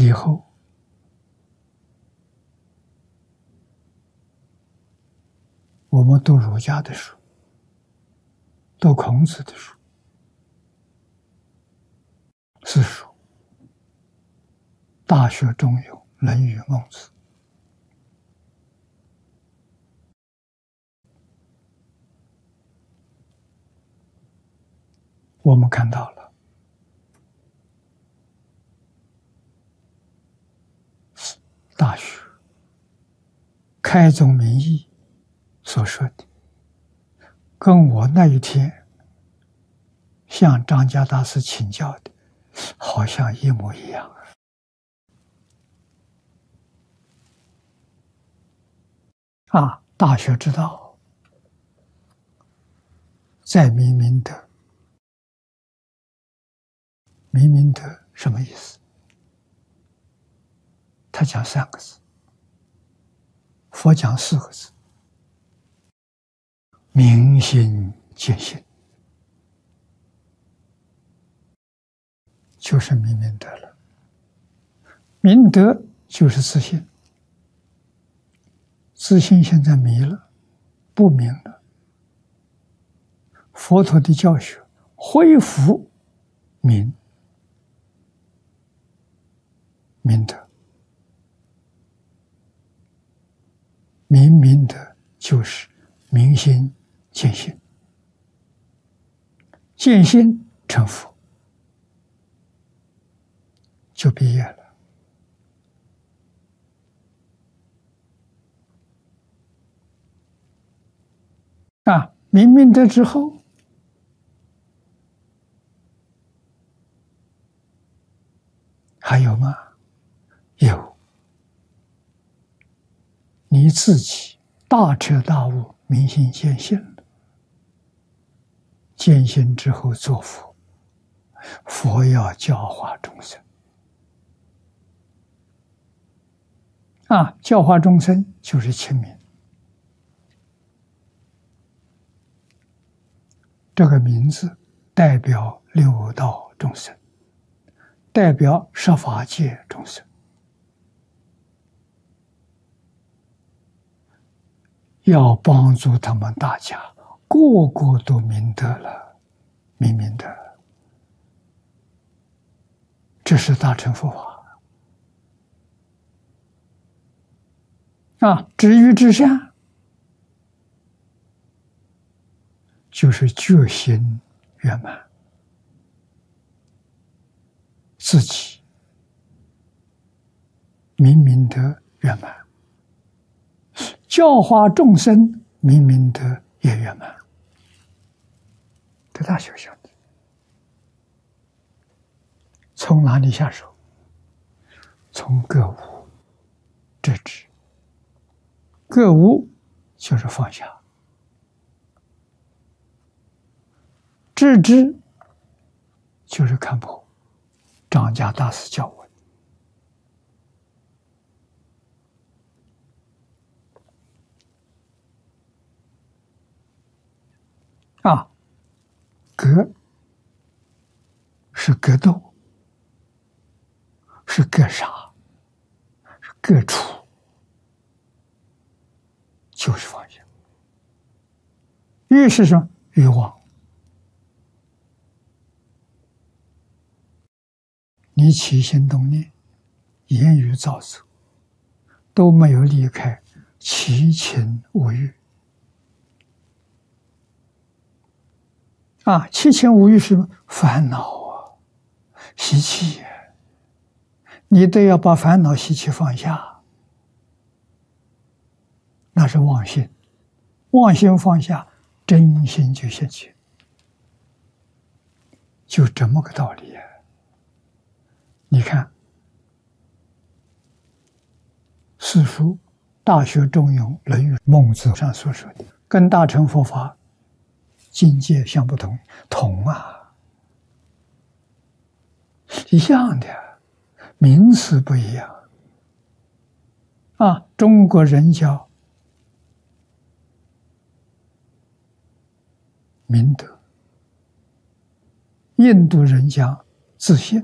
以后，我们读儒家的书，读孔子的书，四书、大学、中庸、论语、孟子，我们看到了大学开宗明义所说的，跟我那一天向张家大师请教的好像一模一样啊！大学之道，在明明德。明明德什么意思？他讲3个字，佛讲4个字：明心见性，就是明明德了。明德就是自信，自信现在迷了，不明了。佛陀的教学恢复明德，明德就是明心见性，见性成佛，就毕业了。明德之后，还有吗？有，你自己大彻大悟，明心见性了。见性之后做佛，佛要教化众生。教化众生就是清明。这个名字代表六道众生，代表十法界众生，要帮助他们大家个个都明德了，明德，这是大乘佛法。止于至善，就是决心圆满，自己明德圆满，教化众生明德也圆满。这大学晓得从哪里下手？从格物致知。格物就是放下，致知就是看破。张家大师教我格是格斗，是格杀，是格处，就是放下。欲是什么？欲望。你起心动念、言语造作，都没有离开七情五欲。七情五欲是什么？烦恼习气，你都要把烦恼习气放下，那是妄心。妄心放下，真心就现前，就这么个道理。你看四书、大学、中庸、论语、孟子上所说的，跟大乘佛法境界相不同，同一样的，名词不一样中国人叫明德，印度人讲自信。